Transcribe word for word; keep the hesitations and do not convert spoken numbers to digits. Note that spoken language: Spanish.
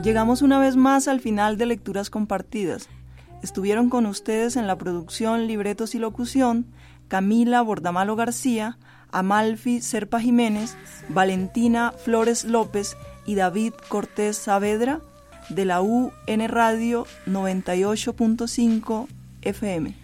Llegamos una vez más al final de Lecturas Compartidas. Estuvieron con ustedes en la producción, libretos y locución Camila Bordamalo García, Amalfi Serpa Jiménez, Valentina Flores López y David Cortés Saavedra de la U N Radio noventa y ocho punto cinco F M.